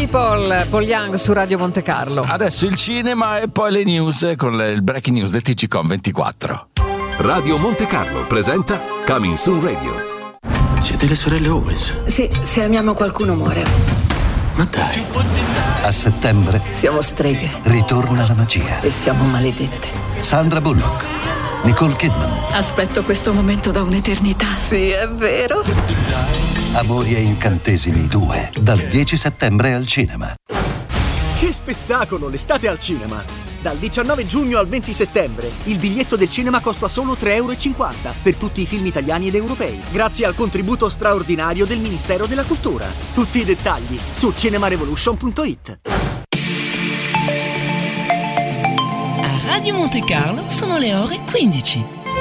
People, Paul Young su Radio Monte Carlo. Adesso il cinema e poi le news con il breaking news del TGcom 24. Radio Monte Carlo presenta Coming Soon Radio. Siete le sorelle Owens? Sì, se amiamo qualcuno muore. Ma dai. A settembre Siamo streghe ritorna la magia. e siamo maledette. Sandra Bullock, Nicole Kidman, Aspetto questo momento da un'eternità. Sì, è vero. Amori e incantesimi 2, dal 10 settembre al cinema. Che spettacolo, l'estate al cinema! Dal 19 giugno al 20 settembre il biglietto del cinema costa solo €3,50 per tutti i film italiani ed europei, grazie al contributo straordinario del Ministero della Cultura. Tutti i dettagli su cinemarevolution.it. A Radio Monte Carlo sono le ore 15.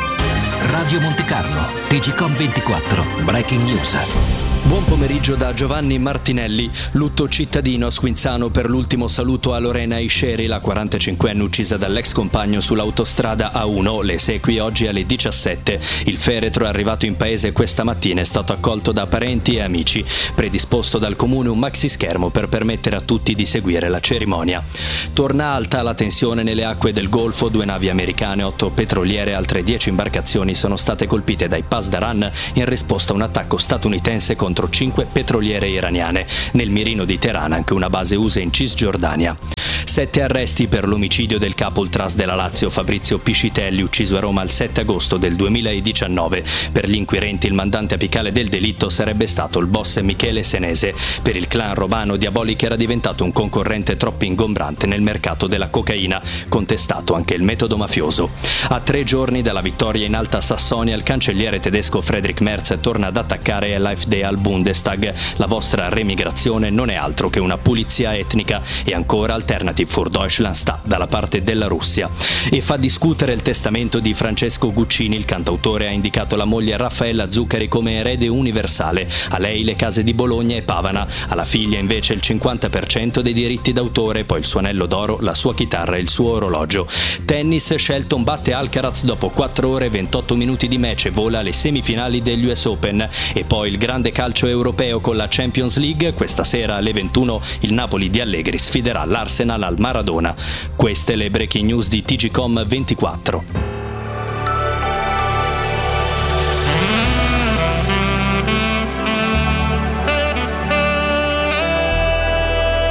Radio Monte Carlo, TGcom 24, Breaking News. Buon pomeriggio da Giovanni Martinelli. Lutto cittadino a Squinzano per l'ultimo saluto a Lorena Isceri, la 45enne uccisa dall'ex compagno sull'autostrada A1. Le esequie oggi alle 17. Il feretro è arrivato in paese questa mattina, è stato accolto da parenti e amici. Predisposto dal comune un maxi schermo per permettere a tutti di seguire la cerimonia. Torna alta la tensione nelle acque del Golfo. 2 navi americane, 8 petroliere e altre 10 imbarcazioni sono state colpite dai Pasdaran in risposta a un attacco statunitense contro 5 petroliere iraniane. Nel mirino di Teheran anche una base USA in Cisgiordania. 7 arresti per l'omicidio del capo ultras della Lazio Fabrizio Piscitelli, ucciso a Roma il 7 agosto del 2019. Per gli inquirenti il mandante apicale del delitto sarebbe stato il boss Michele Senese. Per il clan romano Diabolic era diventato un concorrente troppo ingombrante nel mercato della cocaina, contestato anche il metodo mafioso. A 3 giorni dalla vittoria in Alta Sassonia, il cancelliere tedesco Friedrich Merz torna ad attaccare l'AfD al Bundestag. La vostra remigrazione non è altro che una pulizia etnica e ancora Alternative für Deutschland sta dalla parte della Russia. E fa discutere il testamento di Francesco Guccini. Il cantautore ha indicato la moglie Raffaella Zuccheri come erede universale. A lei le case di Bologna e Pavana, alla figlia invece il 50% dei diritti d'autore, poi il suo anello d'oro, la sua chitarra e il suo orologio. Tennis, Shelton batte Alcaraz dopo 4 ore e 28 minuti di match e vola alle semifinali degli US Open. E poi il grande calcio europeo con la Champions League. Questa sera alle 21 il Napoli di Allegri sfiderà l'Arsenal al Maradona. Queste le breaking news di TGcom 24.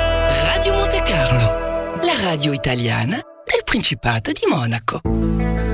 Radio Monte Carlo, la radio italiana del Principato di Monaco.